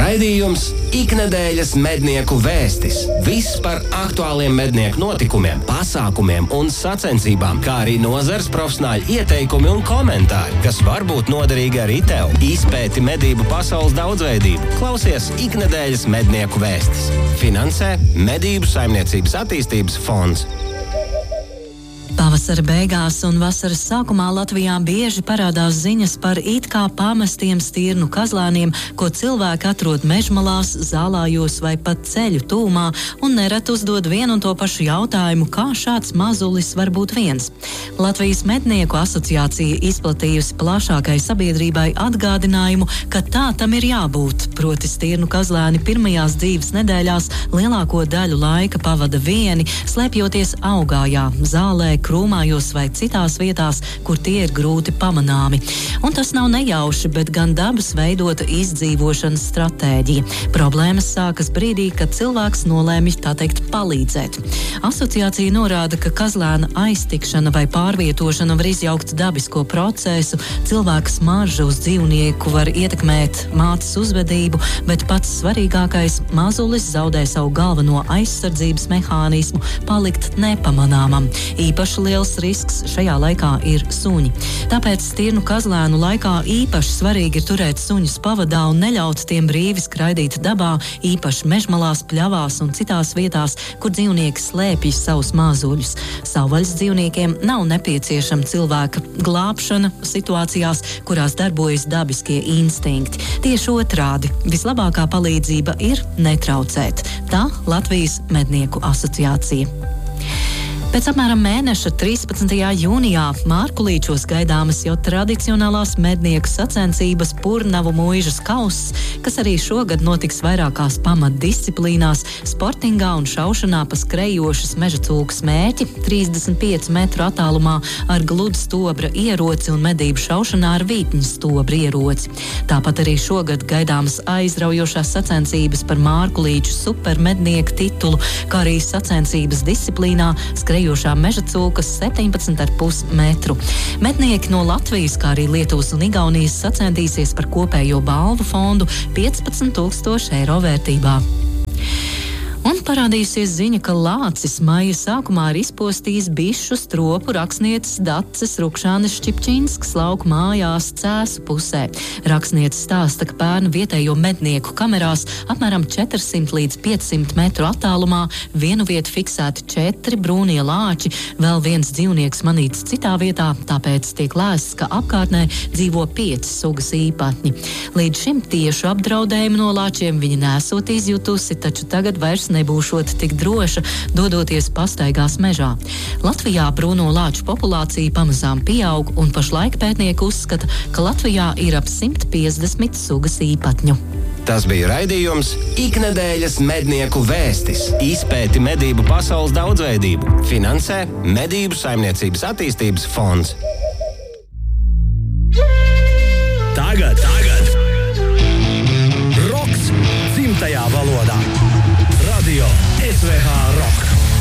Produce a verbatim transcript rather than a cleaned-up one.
Raidījums Iknedēļas mednieku vēstis. Viss par aktuāliem mednieku notikumiem, pasākumiem un sacensībām, kā arī nozares profesionāļu ieteikumi un komentāri, kas var būt noderīgi arī tev. Izpēti medību pasaules daudzveidību. Klausies Iknedēļas mednieku vēstis. Finansē Medību saimniecības attīstības fonds. Pavasara beigās un vasaras sākumā Latvijā bieži parādās ziņas par it kā pamestiem stirnu kazlēniem, ko cilvēki atrod mežmalās, zālājos vai pat ceļu tūmā, un nereti uzdod vienu un to pašu jautājumu, kā šāds mazulis var būt viens. Latvijas mednieku asociācija izplatījusi plašākai sabiedrībai atgādinājumu, ka tā tam ir jābūt, proti stirnu kazlēni pirmajās dzīves nedēļās lielāko daļu laika pavada vieni, slēpjoties augājā, zālē, krūmājos vai citās vietās, kur tie ir grūti pamanāmi. Un tas nav nejauši, bet gan dabas veidota izdzīvošanas stratēģija. Problēmas sākas brīdī, kad cilvēks nolēmj, tā teikt, palīdzēt. Asociācija norāda, ka kazlēna aiztikšana vai pārvietošana var izjaukt dabisko procesu, cilvēka smarža uz dzīvnieku var ietekmēt mātes uzvedību, bet pats svarīgākais – mazulis zaudē savu galveno aizsardzības mehānismu palikt nepamanāmam. Īpaši liels risks šajā laikā ir suņi. Tāpēc stirnu kazlēnu laikā īpaši svarīgi ir turēt suņus pavadā un neļaut tiem brīvi skraidīt dabā, īpaši mežmalās, pļavās un citās vietās, kur dzīvnieki slēpj savus mazuļus. Savvaļas dzīvniekiem nav nepieciešama cilvēka glābšana situācijās, kurās darbojas dabiskie instinkti. Tieši otrādi, vislabākā palīdzība ir netraucēt. Tā Latvijas mednieku asociācija. Pēc apmēram mēneša trīspadsmitajā jūnijā Mārkulīčos gaidāmas jau tradicionālās mednieku sacensības Purnavu muižas kauss, kas arī šogad notiks vairākās pamatdisciplīnās – sportingā un šaušanā pa skrejošas meža cūku smēķi, trīsdesmit pieci metru attālumā ar gludu stobra ieroci un medību šaušanā ar vītņu stobra ieroci. Tāpat arī šogad gaidāmas aizraujošās sacensības par Mārkulīču supermednieku titulu, kā arī sacensības disciplīnā skrejošā meža cūkas septiņpadsmit ar pus metru. Mednieki no Latvijas, kā arī Lietuvas un Igaunijas sacensties par kopējo balvu fondu piecpadsmit tūkstoši eiro vērtībā. Un parādījusies ziņa, ka Lācis maija sākumā ir izpostījis bišu stropu rakstnieces Daces Rukšānes Šķipčinskas lauku mājās Cēsu pusē. Rakstniece stāsta, ka pērn vietējo mednieku kamerās apmēram četrsimt līdz piecsimt metru attālumā vienu vietu fiksēti četri brūnie lāči, vēl viens dzīvnieks manīts citā vietā, tāpēc tiek lēsts, ka apkārtnē dzīvo pieci sugas īpatņi. Līdz šim tiešu apdraudējumu no lāčiem viņa nesot izjutusi, taču tagad vairs nebūšot tik droša, dodoties pastaigās mežā. Latvijā brūno lāču populācija pamazām pieaug, un pašlaik pētnieki uzskata, ka Latvijā ir ap simt piecdesmit sugas īpatņu. Tas bija raidījums Iknedēļas mednieku vēstis. Izpēti medību pasaules daudzveidību. Finansē Medību saimniecības attīstības fonds. Tagad, tagad! Roks dzimtajā valodā. Radio S V H Rock.